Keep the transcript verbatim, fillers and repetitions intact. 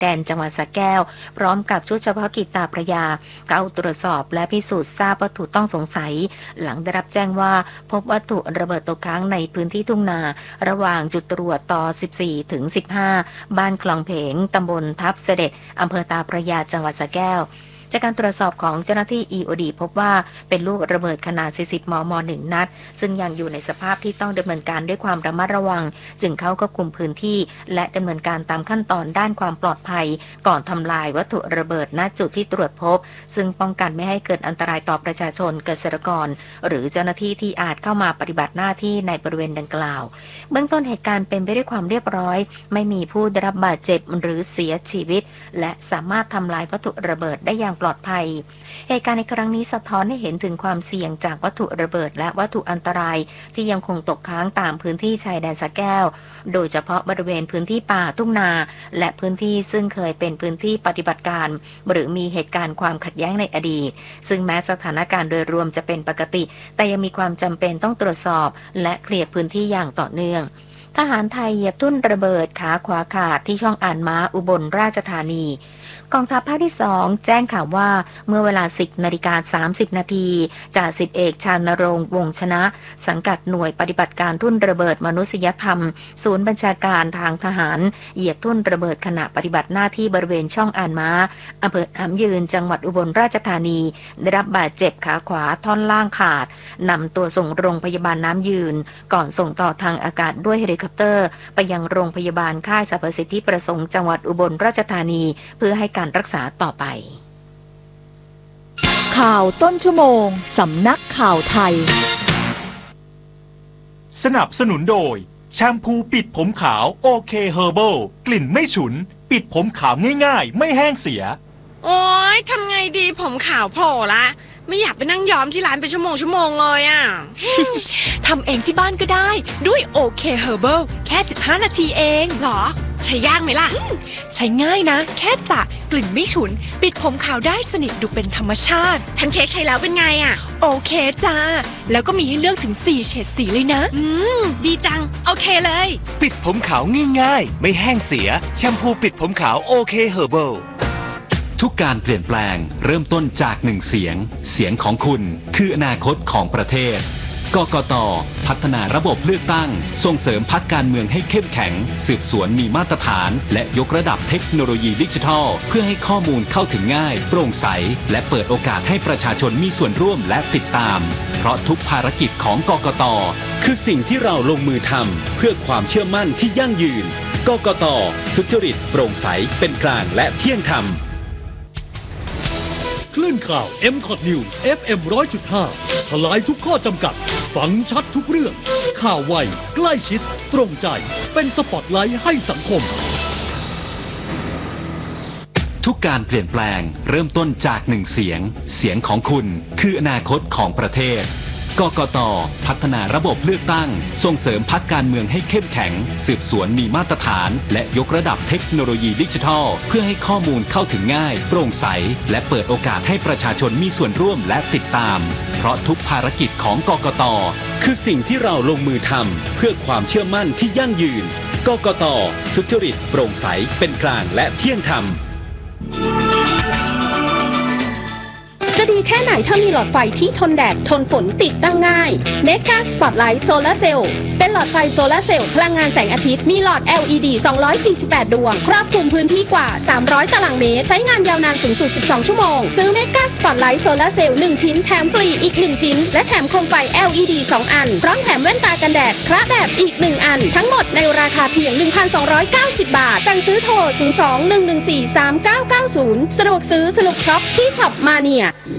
แดนจังหวัดสระแก้วพร้อมกับชุดเฉพาะกิจตาพระยาเข้าตรวจสอบและพิสูจน์ทราบวัตถุต้องสงสัยหลังได้รับแจ้งว่าพบวัตถุระเบิดตกค้างในพื้นที่ทุ่งนาระหว่างจุดตรวจต่อสิบสี่ถึงสิบห้าบ้านคลองเพงตำบลทับเสด็จอำเภอตาพระยาจังหวัดสระแก้วจากการตรวจสอบของเจ้าหน้าที่ อี โอ ดี พบว่าเป็นลูกระเบิดขนาดสี่สิบมมหนึ่งนัดซึ่งยังอยู่ในสภาพที่ต้องดำเนินการด้วยความระมัดระวังจึงเข้าควบคุมพื้นที่และดำเนินการตามขั้นตอนด้านความปลอดภัยก่อนทำลายวัตถุระเบิดณจุดที่ตรวจพบซึ่งป้องกันไม่ให้เกิดอันตรายต่อประชาชนเกษตรกรหรือเจ้าหน้าที่ที่อาจเข้ามาปฏิบัติหน้าที่ในบริเวณดังกล่าวเบื้องต้นเหตุการณ์เป็นไปด้วยความเรียบร้อยไม่มีผู้ได้รับบาดเจ็บหรือเสียชีวิตและสามารถทำลายวัตถุระเบิดได้อย่างปลอดภัยเหตุการณ์ในครั้งนี้สะท้อนให้เห็นถึงความเสี่ยงจากวัตถุระเบิดและวัตถุอันตรายที่ยังคงตกค้างตามพื้นที่ชายแดนสระแก้วโดยเฉพาะบริเวณพื้นที่ป่าทุ่งนาและพื้นที่ซึ่งเคยเป็นพื้นที่ปฏิบัติการหรือมีเหตุการณ์ความขัดแย้งในอดีตซึ่งแม้สถานการณ์โดยรวมจะเป็นปกติแต่ยังมีความจำเป็นต้องตรวจสอบและเคลียร์พื้นที่อย่างต่อเนื่องทหารไทยเหยียบทุ่นระเบิดขาขวาขาดที่ช่องอ่านม้าอุบลราชธานีกองทัพภาคที่สองแจ้งข่าวว่าเมื่อเวลา สิบนาฬิกาสามสิบนาทีจ่าสิบเอกชานรงค์วงชนะสังกัดหน่วยปฏิบัติการทุ่นระเบิดมนุษยธรรมศูนย์บัญชาการทางทหารเหยียบทุ่นระเบิดขณะปฏิบัติหน้าที่บริเวณช่องอ่านม้าอำเภอหำยืนจังหวัดอุบลราชธานีได้รับบาดเจ็บขาขวาท่อนล่างขาดนำตัวส่งโรงพยาบาลน้ำยืนก่อนส่งต่อทางอากาศด้วยเฮลิคอปเตอร์ไปยังโรงพยาบาลค่ายสรรพสิทธิประสงค์จังหวัดอุบลราชธานีเพื่อให้การรักษาต่อไปข่าวต้นชั่วโมงสำนักข่าวไทยสนับสนุนโดยแชมพูปิดผมขาวโอเคเฮอร์เบิลกลิ่นไม่ฉุนปิดผมขาวง่ายๆไม่แห้งเสียโอ๊ยทำไงดีผมขาวโผล่ละไม่อยากไปนั่งย้อมที่ร้านเป็นชั่วโมงชั่วโมงเลยอ่ะทำเองที่บ้านก็ได้ด้วยโอเคเฮอร์เบิลแค่สิบห้านาทีเองหรอใช้ยากไหมล่ะใช้ง่ายนะแค่สระกลิ่นไม่ฉุนปิดผมขาวได้สนิทดูเป็นธรรมชาติแพนเค้กใช้แล้วเป็นไงอ่ะโอเคจ้าแล้วก็มีให้เลือกถึงสี่เฉดสีเลยนะอืมดีจังโอเคเลยปิดผมขาวง่ายๆไม่แห้งเสียแชมพูปิดผมขาวโอเคเฮอร์เบิลทุกการเปลี่ยนแปลงเริ่มต้นจากหนึ่งเสียงเสียงของคุณคืออนาคตของประเทศกกต.พัฒนาระบบเลือกตั้งส่งเสริมพรรคการเมืองให้เข้มแข็งสืบสวนมีมาตรฐานและยกระดับเทคโนโลยีดิจิทัลเพื่อให้ข้อมูลเข้าถึงง่ายโปร่งใสและเปิดโอกาสให้ประชาชนมีส่วนร่วมและติดตามเพราะทุกภารกิจของกกต.คือสิ่งที่เราลงมือทำเพื่อความเชื่อมั่นที่ยั่งยืนกกต.สุจริตโปร่งใสเป็นกลางและเที่ยงธรรมคลื่นข่าว เอ็ม คอท News เอฟ เอ็ม หนึ่งร้อยจุดห้า ทลายทุกข้อจำกัดฟังชัดทุกเรื่องข่าวไวใกล้ชิดตรงใจเป็นสปอตไลท์ให้สังคมทุกการเปลี่ยนแปลงเริ่มต้นจากหนึ่งเสียงเสียงของคุณคืออนาคตของประเทศกกต.พัฒนาระบบเลือกตั้งส่งเสริมพรรคการเมืองให้เข้มแข็งสืบสวนมีมาตรฐานและยกระดับเทคโนโลยีดิจิทัลเพื่อให้ข้อมูลเข้าถึงง่ายโปร่งใสและเปิดโอกาสให้ประชาชนมีส่วนร่วมและติดตามเพราะทุกภารกิจของกกต.คือสิ่งที่เราลงมือทำเพื่อความเชื่อมั่นที่ยั่งยืนกกต.สุจริตโปร่งใสเป็นกลางและเที่ยงธรรมจะดีแค่ไหนถ้ามีหลอดไฟที่ทนแดดทนฝนติดตั้งง่าย Mega Spotlight Solar Cell เป็นหลอดไฟโซลาร์เซลล์พลังงานแสงอาทิตย์มีหลอด แอล อี ดี สองร้อยสี่สิบแปด ดวงครอบคลุมพื้นที่กว่าสามร้อยตารางเมตรใช้งานยาวนานสูงสุดสิบสองชั่วโมงซื้อ Mega Spotlight Solar Cell หนึ่งชิ้นแถมฟรีอีกหนึ่งชิ้นและแถมโคมไฟ แอล อี ดี สองอันพร้อมแถมแว่นตากันแดดคระแบบอีกหนึ่งอันทั้งหมดในราคาเพียง หนึ่งพันสองร้อยเก้าสิบ บาทสั่งซื้อโทรศูนย์ สอง หนึ่ง หนึ่ง สี่ สาม เก้า เก้า ศูนย์สะดวกซื้อสนุกช็อปที่ช็อปมาเนีย